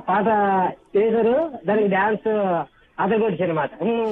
పాట చేశారు, దానికి డాన్స్ అదగొట్టారు అనమాట.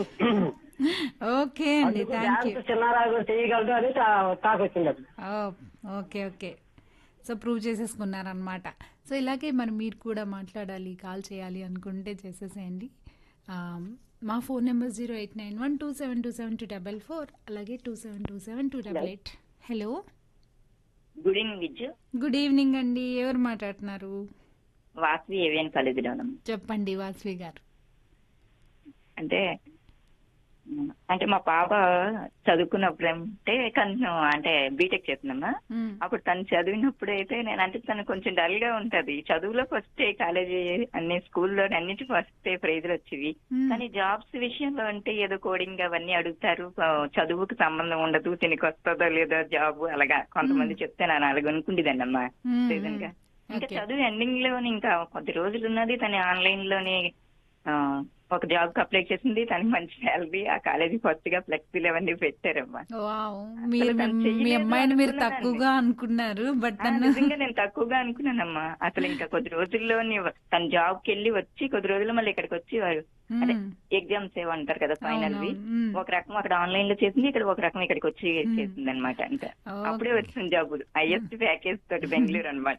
ఓకే అండి, థ్యాంక్ యూ. డాన్స్ చిన్నారాజు చేయగలరు అని టాక్ వచ్చింది అప్పుడు. Okay okay. So prove చేసేసుకున్నారనమాట. So ఇలాగే మరి మీరు కూడా మాట్లాడాలి, కాల్ చేయాలి అనుకుంటే చేసేసేయండి. ఆ, మా ఫోన్ నెంబర్ 0891272724, అలాగే 27272888. Hello, good evening Vijju. Good evening అండి. ఎవరు మాట్లాడుతున్నారు? వాసవి ఏవియన్ కాలేజీలో. చెప్పండి వాసవి గారు. అంటే అంటే మా పాప చదువుకున్నప్పుడు అంటే కొంచెం అంటే బీటెక్ చేస్తున్నామా, అప్పుడు తను చదివినప్పుడు అయితే నేను అంటే తను కొంచెం డల్ గా ఉంటది. చదువులో ఫస్ట్ కాలేజీ అన్ని స్కూల్లో అన్నిటి ఫస్ట్ ప్రైజులు వచ్చేవి. కానీ జాబ్స్ విషయంలో అంటే ఏదో కోడింగ్ అవన్నీ అడుగుతారు, చదువుకు సంబంధం ఉండదు, తినికి వస్తుందో లేదో జాబ్ అలాగా కొంతమంది చెప్తే నేను అలాగ అనుకుండేదండి అమ్మా రీజన్ గా. ఇంకా చదువు ఎండింగ్ లోని ఇంకా కొద్ది రోజులు ఉన్నది, తను ఆన్లైన్ లోనే ఒక జాబ్ కి అప్లై చేసింది. తనకి మంచి శాలరీ, ఆ కాలేజీ ఫస్ట్ గా ఫ్లెక్సీలు అవన్నీ పెట్టారమ్మా. మీ అమ్మాయిని మీరు తక్కువగా అనుకున్నారు, బట్ నిజంగా నేను తక్కువగా అనుకున్నానమ్మా. అసలు ఇంకా కొద్ది రోజుల్లో తన జాబ్ కి వెళ్ళి వచ్చి కొద్ది రోజుల్లో మళ్ళీ ఇక్కడికి వచ్చి అంటే ఎగ్జామ్స్ ఏమంటారు కదా ఫైనల్ వి, ఒక రకం అక్కడ ఆన్లైన్ లో చేసింది, ఇక్కడ ఒక రకం ఇక్కడికి వచ్చి చేసింది అనమాట. అంటే అప్పుడే వచ్చింది జాబ్, హైయెస్ట్ ప్యాకేజ్ తోటి బెంగళూరు అనమాట.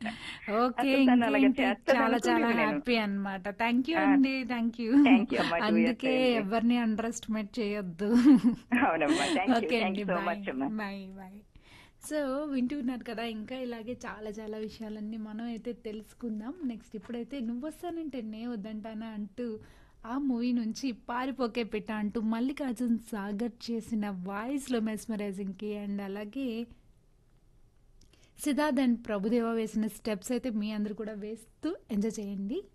చాలా చాలా హ్యాపీ అనమాట. థ్యాంక్ యూ అండి, థ్యాంక్ యూ. అందుకే ఎవరిని అండర్ ఎస్టిమేట్ చేయొద్దు. ఓకే అండి, బాయ్ బాయ్. సో వింటున్నారు కదా, ఇంకా ఇలాగే చాలా చాలా విషయాలన్నీ మనం అయితే తెలుసుకుందాం. నెక్స్ట్ ఇప్పుడైతే నువ్వు వస్తానంటే నే వద్దంటానా అంటూ ఆ మూవీ నుంచి పారిపోకే పెట్ట అంటూ మల్లికార్జున్ సాగర్ చేసిన వాయిస్లో మెస్మరైజింగ్కి, అండ్ అలాగే సిద్ధార్థ్ అండ్ ప్రభుదేవ వేసిన స్టెప్స్ అయితే మీ అందరూ కూడా వేస్తూ ఎంజాయ్ చేయండి.